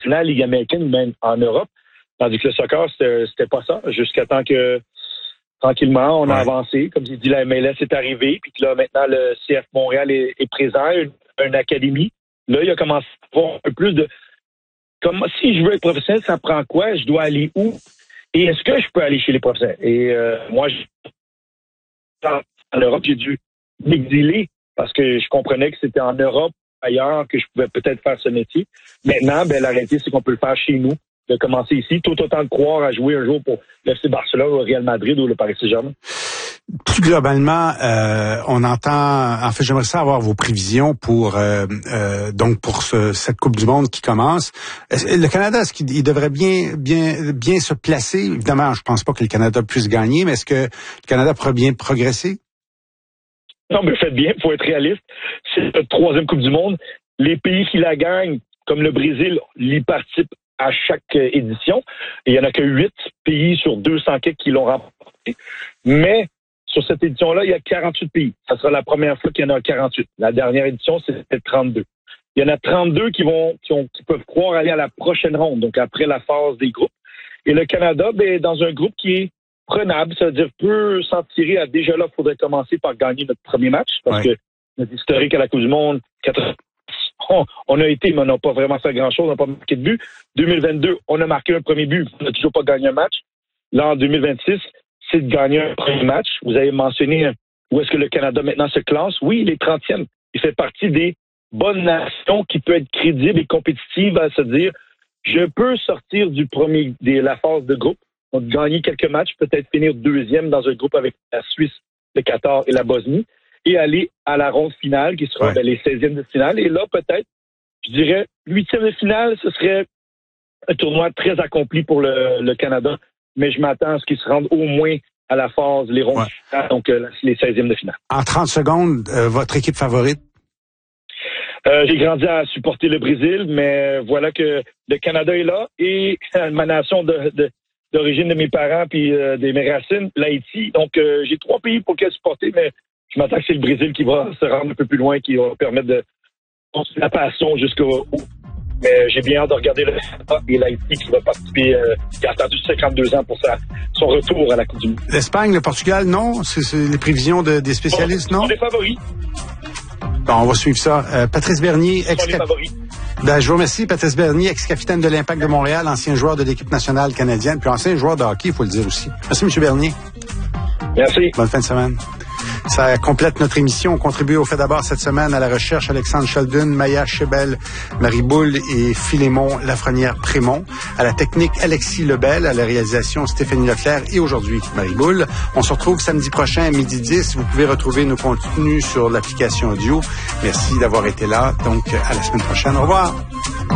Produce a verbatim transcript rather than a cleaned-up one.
finale Ligue américaine, même en Europe. Tandis que le soccer, c'était, c'était pas ça. Jusqu'à temps que, tranquillement, on a ouais. avancé. Comme j'ai dit, la M L S est arrivée. Puis là, maintenant, le C F Montréal est, est présent, une, une académie. Là, il a commencé à avoir un peu plus de... Comme, si je veux être professionnel, ça prend quoi? Je dois aller où? Et est-ce que je peux aller chez les professionnels? Et euh, moi, je, en Europe, j'ai dû m'exiler parce que je comprenais que c'était en Europe, ailleurs, que je pouvais peut-être faire ce métier. Maintenant, ben, la réalité, c'est qu'on peut le faire chez nous, de commencer ici, tout autant de croire à jouer un jour pour le F C Barcelone, le Real Madrid ou le Paris Saint-Germain. Plus globalement, euh, on entend, en fait, j'aimerais ça avoir vos prévisions pour euh, euh, donc pour ce, cette Coupe du Monde qui commence. Le Canada, est-ce qu'il devrait bien bien bien se placer? Évidemment, je pense pas que le Canada puisse gagner, mais est-ce que le Canada pourrait bien progresser? Non, mais faites bien, il faut être réaliste. C'est la troisième Coupe du Monde. Les pays qui la gagnent, comme le Brésil, y participent à chaque édition. Et il n'y en a que huit pays sur deux cents qui l'ont remporté. Mais sur cette édition-là, il y a quarante-huit pays. Ça sera la première fois qu'il y en a quarante-huit. La dernière édition, c'était trente-deux. Il y en a trente-deux qui vont, qui, ont, qui peuvent croire aller à la prochaine ronde, donc après la phase des groupes. Et le Canada, ben, dans un groupe qui est prenable, ça veut dire peut s'en tirer à déjà là, il faudrait commencer par gagner notre premier match, parce ouais. que notre historique à la Coupe du Monde, quatre... on, on a été, mais on n'a pas vraiment fait grand-chose, on n'a pas marqué de but. deux mille vingt-deux, on a marqué un premier but, on n'a toujours pas gagné un match. Là, en deux mille vingt-six, c'est de gagner un premier match. Vous avez mentionné où est-ce que le Canada maintenant se classe. Oui, il est trentième. Il fait partie des bonnes nations qui peut être crédible et compétitive à se dire, je peux sortir du premier, de la phase de groupe, donc gagner quelques matchs, peut-être finir deuxième dans un groupe avec la Suisse, le Qatar et la Bosnie, et aller à la ronde finale qui sera ouais. ben, les seizièmes de finale. Et là, peut-être, je dirais, huitième de finale, ce serait un tournoi très accompli pour le, le Canada. Mais je m'attends à ce qu'ils se rendent au moins à la phase, les rondes ouais. finales, donc euh, les seizièmes de finale. En trente secondes, euh, votre équipe favorite? Euh, j'ai grandi à supporter le Brésil, mais voilà que le Canada est là et ma nation de, de, d'origine de mes parents puis euh, de mes racines, l'Haïti. Donc, euh, j'ai trois pays pour lesquels supporter, mais je m'attends que c'est le Brésil qui va se rendre un peu plus loin, qui va permettre de construire la passion jusqu'au bout. Mais j'ai bien hâte de regarder le Canada et l'Haïti qui va participer, euh, qui a attendu cinquante-deux ans pour sa, son retour à la Coupe du Monde. L'Espagne, le Portugal, non? C'est, c'est les prévisions de, des spécialistes, bon, non? Ce sont les favoris. Bon, on va suivre ça. Euh, Patrice Bernier, ex ben, je vous remercie, Patrice Bernier, ex-capitaine de l'Impact de Montréal, ancien joueur de l'équipe nationale canadienne, puis ancien joueur de hockey, il faut le dire aussi. Merci, M. Bernier. Merci. Bonne fin de semaine. Ça complète notre émission. On contribue au fait d'abord cette semaine à la recherche Alexandre Sheldon, Maya Chebel, Marie Boule et Philémon Lafrenière-Prémont. À la technique, Alexis Lebel. À la réalisation, Stéphanie Leclerc. Et aujourd'hui, Marie Boule. On se retrouve samedi prochain à midi dix. Vous pouvez retrouver nos contenus sur l'application audio. Merci d'avoir été là. Donc, à la semaine prochaine. Au revoir.